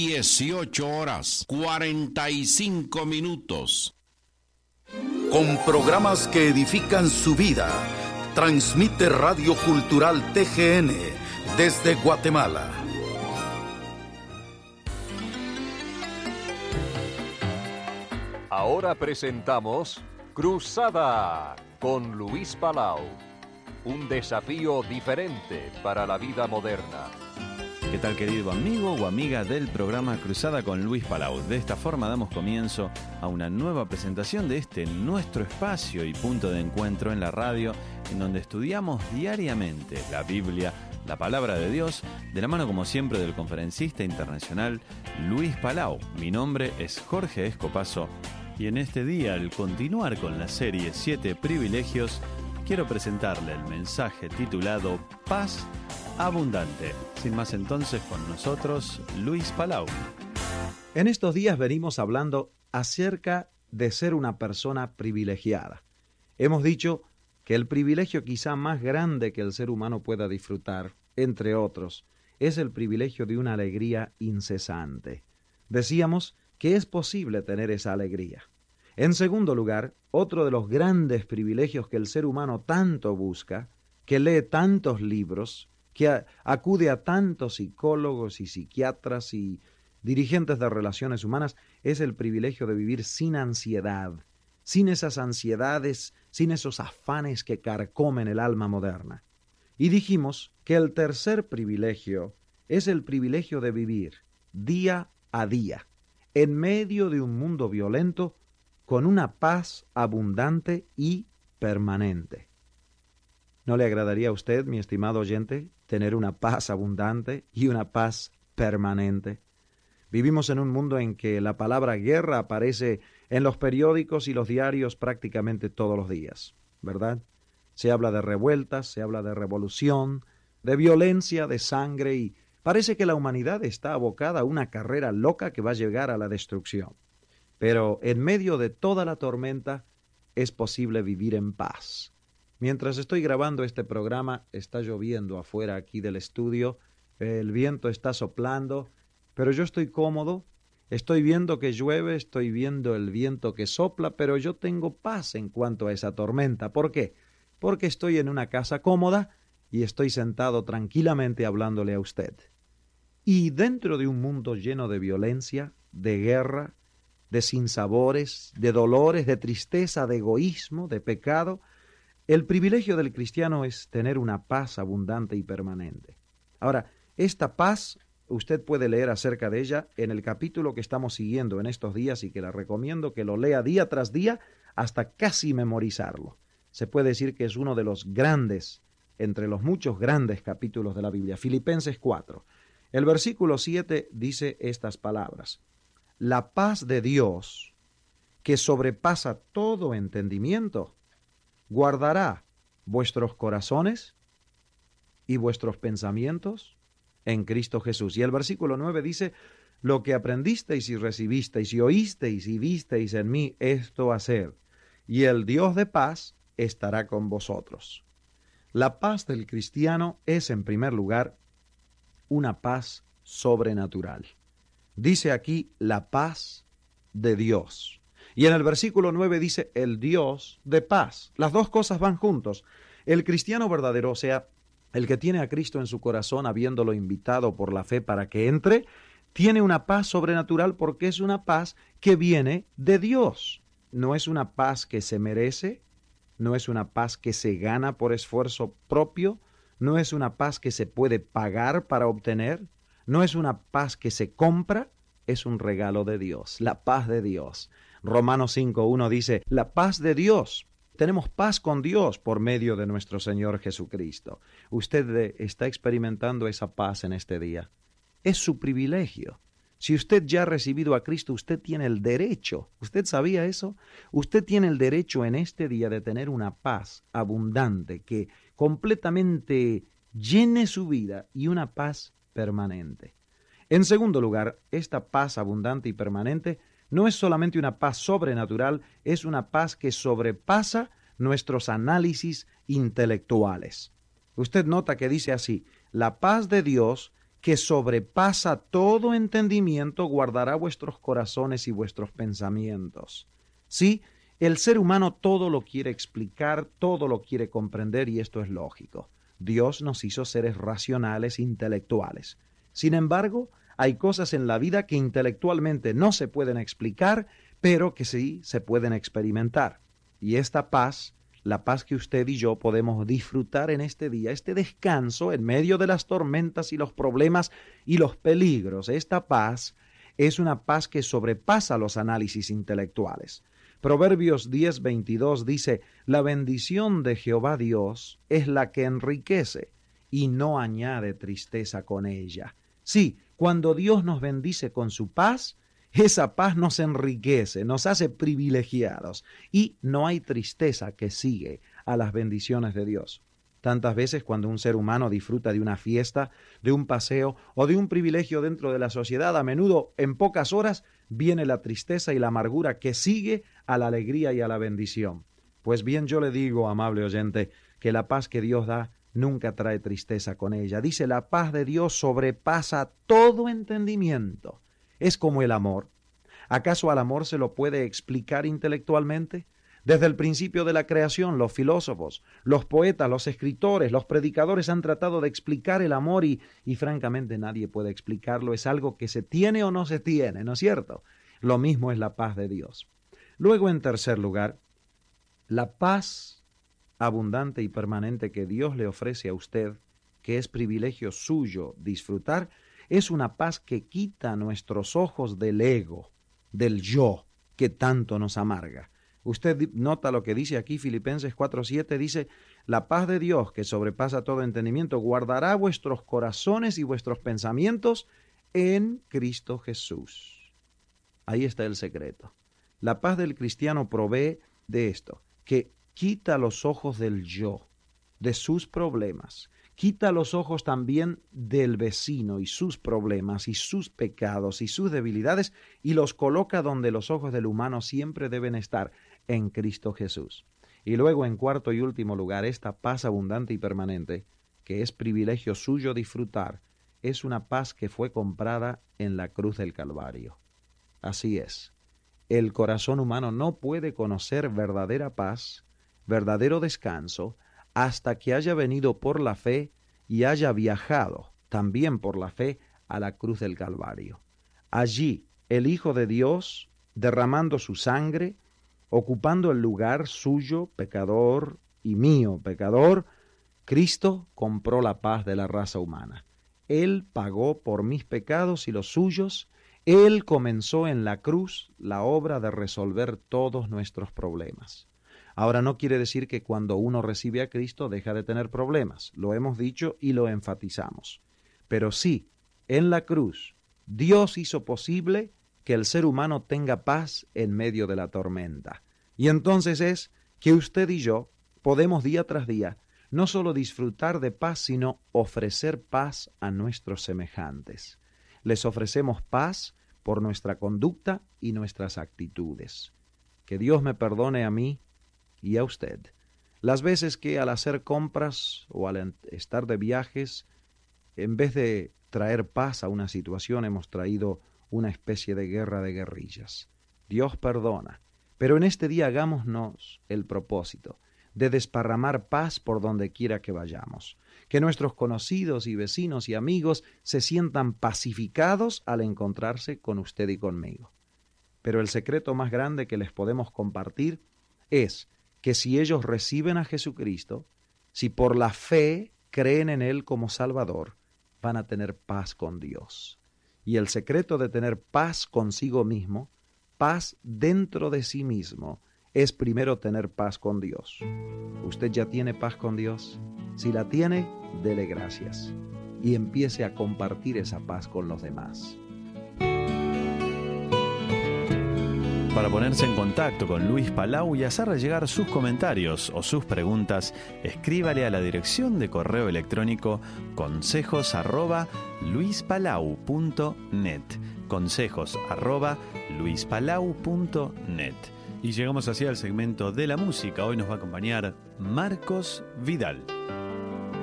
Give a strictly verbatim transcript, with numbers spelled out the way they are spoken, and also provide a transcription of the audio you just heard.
dieciocho horas, cuarenta y cinco minutos. Con programas que edifican su vida, transmite Radio Cultural T G N desde Guatemala. Ahora presentamos Cruzada con Luis Palau. Un desafío diferente para la vida moderna. ¿Qué tal, querido amigo o amiga del programa Cruzada con Luis Palau? De esta forma damos comienzo a una nueva presentación de este nuestro espacio y punto de encuentro en la radio, en donde estudiamos diariamente la Biblia, la palabra de Dios, de la mano como siempre del conferencista internacional Luis Palau. Mi nombre es Jorge Escopazo y en este día, al continuar con la serie Siete Privilegios, quiero presentarle el mensaje titulado Paz Abundante. Sin más entonces, con nosotros, Luis Palau. En estos días venimos hablando acerca de ser una persona privilegiada. Hemos dicho que el privilegio quizá más grande que el ser humano pueda disfrutar, entre otros, es el privilegio de una alegría incesante. Decíamos que es posible tener esa alegría. En segundo lugar, otro de los grandes privilegios que el ser humano tanto busca, que lee tantos libros, que a, acude a tantos psicólogos y psiquiatras y dirigentes de relaciones humanas, es el privilegio de vivir sin ansiedad, sin esas ansiedades, sin esos afanes que carcomen el alma moderna. Y dijimos que el tercer privilegio es el privilegio de vivir día a día, en medio de un mundo violento, con una paz abundante y permanente. ¿No le agradaría a usted, mi estimado oyente, tener una paz abundante y una paz permanente? Vivimos en un mundo en que la palabra guerra aparece en los periódicos y los diarios prácticamente todos los días, ¿verdad? Se habla de revueltas, se habla de revolución, de violencia, de sangre, y parece que la humanidad está abocada a una carrera loca que va a llegar a la destrucción. Pero en medio de toda la tormenta es posible vivir en paz. Mientras estoy grabando este programa, está lloviendo afuera aquí del estudio, el viento está soplando, pero yo estoy cómodo, estoy viendo que llueve, estoy viendo el viento que sopla, pero yo tengo paz en cuanto a esa tormenta. ¿Por qué? Porque estoy en una casa cómoda y estoy sentado tranquilamente hablándole a usted. Y dentro de un mundo lleno de violencia, de guerra, de sinsabores, de dolores, de tristeza, de egoísmo, de pecado, el privilegio del cristiano es tener una paz abundante y permanente. Ahora, esta paz, usted puede leer acerca de ella en el capítulo que estamos siguiendo en estos días y que le recomiendo que lo lea día tras día hasta casi memorizarlo. Se puede decir que es uno de los grandes, entre los muchos grandes capítulos de la Biblia, Filipenses cuatro. El versículo siete dice estas palabras: La paz de Dios, que sobrepasa todo entendimiento, guardará vuestros corazones y vuestros pensamientos en Cristo Jesús. Y el versículo nueve dice: Lo que aprendisteis y recibisteis y oísteis y visteis en mí, esto haced, y el Dios de paz estará con vosotros. La paz del cristiano es, en primer lugar, una paz sobrenatural. Dice aquí la paz de Dios. Y en el versículo nueve dice el Dios de paz. Las dos cosas van juntos. El cristiano verdadero, o sea, el que tiene a Cristo en su corazón, habiéndolo invitado por la fe para que entre, tiene una paz sobrenatural porque es una paz que viene de Dios. No es una paz que se merece, no es una paz que se gana por esfuerzo propio, no es una paz que se puede pagar para obtener, no es una paz que se compra, es un regalo de Dios, la paz de Dios. Romanos cinco uno dice, la paz de Dios. Tenemos paz con Dios por medio de nuestro Señor Jesucristo. Usted está experimentando esa paz en este día. Es su privilegio. Si usted ya ha recibido a Cristo, usted tiene el derecho. ¿Usted sabía eso? Usted tiene el derecho en este día de tener una paz abundante que completamente llene su vida y una paz permanente. En segundo lugar, esta paz abundante y permanente no es solamente una paz sobrenatural, es una paz que sobrepasa nuestros análisis intelectuales. Usted nota que dice así, la paz de Dios que sobrepasa todo entendimiento, guardará vuestros corazones y vuestros pensamientos. Sí, el ser humano todo lo quiere explicar, todo lo quiere comprender, y esto es lógico. Dios nos hizo seres racionales, intelectuales. Sin embargo, hay cosas en la vida que intelectualmente no se pueden explicar, pero que sí se pueden experimentar. Y esta paz, la paz que usted y yo podemos disfrutar en este día, este descanso en medio de las tormentas y los problemas y los peligros, esta paz es una paz que sobrepasa los análisis intelectuales. Proverbios diez veintidós dice: la bendición de Jehová Dios es la que enriquece y no añade tristeza con ella. Sí, cuando Dios nos bendice con su paz, esa paz nos enriquece, nos hace privilegiados, y no hay tristeza que sigue a las bendiciones de Dios. Tantas veces cuando un ser humano disfruta de una fiesta, de un paseo o de un privilegio dentro de la sociedad, a menudo en pocas horas viene la tristeza y la amargura que sigue a la alegría y a la bendición. Pues bien, yo le digo, amable oyente, que la paz que Dios da nunca trae tristeza con ella. Dice: la paz de Dios sobrepasa todo entendimiento. Es como el amor. ¿Acaso al amor se lo puede explicar intelectualmente? Desde el principio de la creación, los filósofos, los poetas, los escritores, los predicadores han tratado de explicar el amor y, y francamente nadie puede explicarlo. Es algo que se tiene o no se tiene, ¿no es cierto? Lo mismo es la paz de Dios. Luego, en tercer lugar, la paz abundante y permanente que Dios le ofrece a usted, que es privilegio suyo disfrutar, es una paz que quita nuestros ojos del ego, del yo, que tanto nos amarga. Usted nota lo que dice aquí Filipenses cuatro siete, dice: la paz de Dios, que sobrepasa todo entendimiento, guardará vuestros corazones y vuestros pensamientos en Cristo Jesús. Ahí está el secreto. La paz del cristiano provee de esto, que quita los ojos del yo, de sus problemas, quita los ojos también del vecino y sus problemas y sus pecados y sus debilidades, y los coloca donde los ojos del humano siempre deben estar, en Cristo Jesús. Y luego, en cuarto y último lugar, esta paz abundante y permanente, que es privilegio suyo disfrutar, es una paz que fue comprada en la cruz del Calvario. Así es. El corazón humano no puede conocer verdadera paz, verdadero descanso, hasta que haya venido por la fe y haya viajado también por la fe a la cruz del Calvario. Allí, el Hijo de Dios, derramando su sangre, ocupando el lugar suyo, pecador, y mío, pecador, Cristo compró la paz de la raza humana. Él pagó por mis pecados y los suyos. Él comenzó en la cruz la obra de resolver todos nuestros problemas. Ahora, no quiere decir que cuando uno recibe a Cristo deja de tener problemas. Lo hemos dicho y lo enfatizamos. Pero sí, en la cruz, Dios hizo posible que el ser humano tenga paz en medio de la tormenta. Y entonces es que usted y yo podemos día tras día no solo disfrutar de paz, sino ofrecer paz a nuestros semejantes. Les ofrecemos paz por nuestra conducta y nuestras actitudes. Que Dios me perdone a mí y a usted las veces que al hacer compras o al estar de viajes, en vez de traer paz a una situación, hemos traído una especie de guerra de guerrillas. Dios perdona, pero en este día hagámonos el propósito de desparramar paz por donde quiera que vayamos, que nuestros conocidos y vecinos y amigos se sientan pacificados al encontrarse con usted y conmigo. Pero el secreto más grande que les podemos compartir es que si ellos reciben a Jesucristo, si por la fe creen en Él como Salvador, van a tener paz con Dios. Y el secreto de tener paz consigo mismo, paz dentro de sí mismo, es primero tener paz con Dios. ¿Usted ya tiene paz con Dios? Si la tiene, dele gracias y empiece a compartir esa paz con los demás. Para ponerse en contacto con Luis Palau y hacerle llegar sus comentarios o sus preguntas, escríbale a la dirección de correo electrónico consejos arroba luispalau punto net. Consejos arroba luispalau punto net. Y llegamos así al segmento de la música. Hoy nos va a acompañar Marcos Vidal.